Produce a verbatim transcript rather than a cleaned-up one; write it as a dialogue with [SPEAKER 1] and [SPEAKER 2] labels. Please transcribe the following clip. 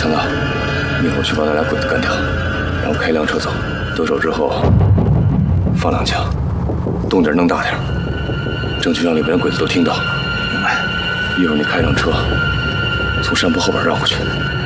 [SPEAKER 1] 强子，一会儿去把那俩鬼子干掉，然后开一辆车走。得手之后放两枪，动静弄大点，争取让里边的鬼子都听到。
[SPEAKER 2] 明白。
[SPEAKER 1] 一会儿你开辆车从山坡后边绕过去。